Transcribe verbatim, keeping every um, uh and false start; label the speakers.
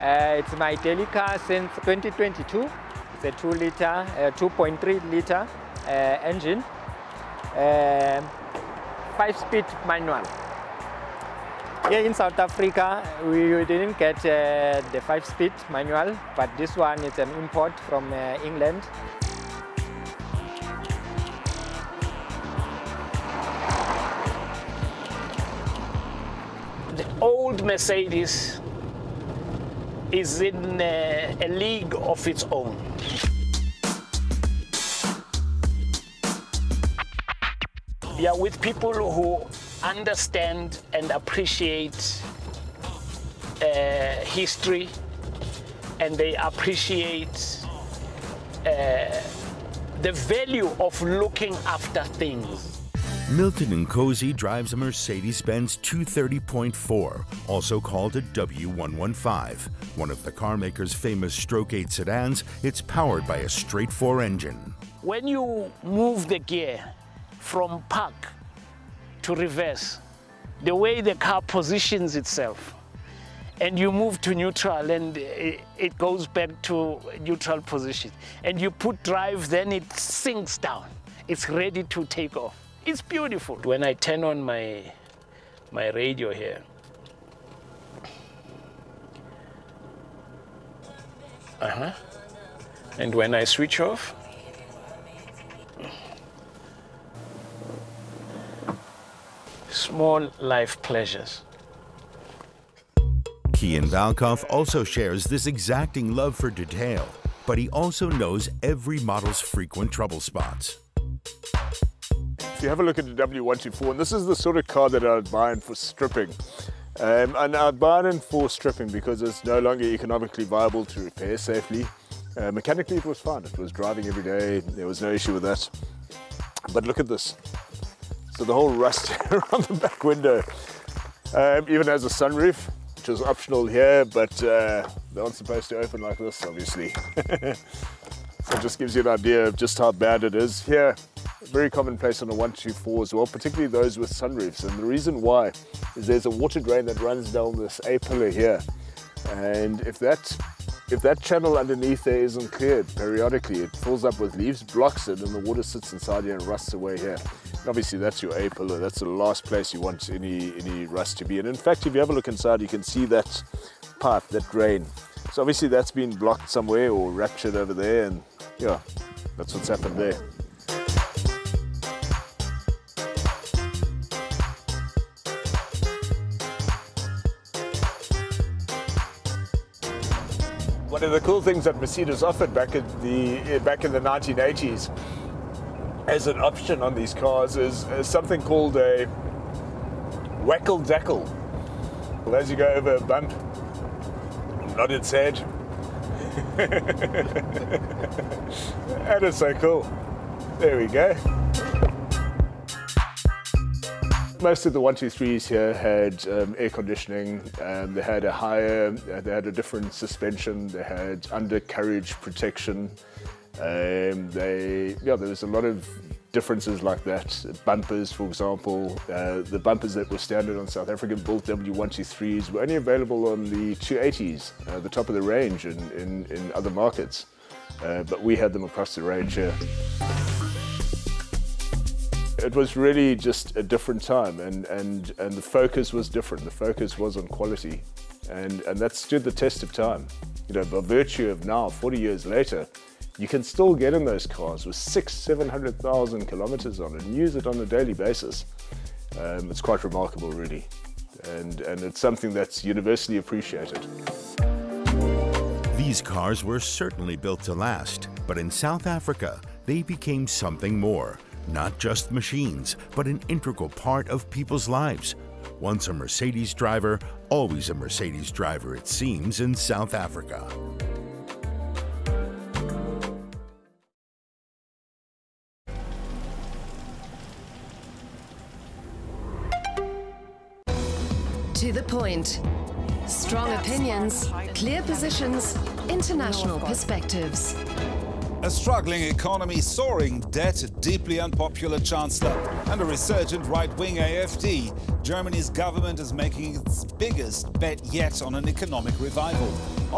Speaker 1: Uh, it's my daily car since twenty twenty-two. It's a two liter, uh, two point three liter uh, engine, uh, five speed manual. Here in South Africa, we didn't get uh, the five speed manual, but this one is an import from uh, England.
Speaker 2: The old Mercedes is in a, a league of its own. We are with people who understand and appreciate uh, history, and they appreciate uh, the value of looking after things.
Speaker 3: Milton Nkosi drives a Mercedes-Benz two thirty point four, also called a W one fifteen. One of the car maker's famous Stroke eight sedans, it's powered by a straight four engine.
Speaker 2: When you move the gear from park to reverse, the way the car positions itself, and you move to neutral and it goes back to neutral position, and you put drive, then it sinks down. It's ready to take off. It's beautiful. When I turn on my, my radio here, uh-huh. and when I switch off, small life pleasures.
Speaker 3: Kian Valkov also shares this exacting love for detail, but he also knows every model's frequent trouble spots.
Speaker 4: If you have a look at the W one twenty-four, and this is the sort of car that I'd buy in for stripping. Um, and I'd buy it in for stripping because it's no longer economically viable to repair safely. Uh, mechanically it was fine, it was driving every day, there was no issue with that. But look at this. So the whole rust around the back window, um, even has a sunroof, which is optional here, but uh, they aren't supposed to open like this, obviously. So it just gives you an idea of just how bad it is. Here, very commonplace on the one twenty-four as well, particularly those with sunroofs. And the reason why is there's a water drain that runs down this A-pillar here. And if that, if that channel underneath there isn't cleared periodically, it fills up with leaves, blocks it, and the water sits inside here and rusts away here. And obviously that's your A-pillar, that's the last place you want any, any rust to be. And in fact, if you have a look inside, you can see that pipe, that drain. So obviously that's been blocked somewhere or ruptured over there, and yeah, that's what's happened there. One of the cool things that Mercedes offered back in the back in the nineteen eighties as an option on these cars is, is something called a whackle dackle. Well, as you go over a bump, nod its head. That is so cool. There we go. Most of the one twenty-threes here had um, air conditioning, and they had a higher, uh, they had a different suspension, they had undercarriage protection. Um, they, yeah, there was a lot of differences like that. Bumpers, for example, uh, the bumpers that were standard on South African built W one twenty-threes were only available on the two eighties, uh, the top of the range in, in, in other markets. Uh, but we had them across the range here. It was really just a different time, and, and, and the focus was different. The focus was on quality, and, and that stood the test of time. You know, by virtue of now, forty years later, you can still get in those cars with six, seven hundred thousand kilometers on it and use it on a daily basis. Um, it's quite remarkable, really, and, and it's something that's universally appreciated.
Speaker 3: These cars were certainly built to last, but in South Africa, they became something more. Not just machines, but an integral part of people's lives. Once a Mercedes driver, always a Mercedes driver, it seems, in South Africa.
Speaker 5: To the point. Strong opinions, clear positions, international perspectives.
Speaker 6: A struggling economy, soaring debt, a deeply unpopular chancellor, and a resurgent right-wing A F D. Germany's government is making its biggest bet yet on an economic revival.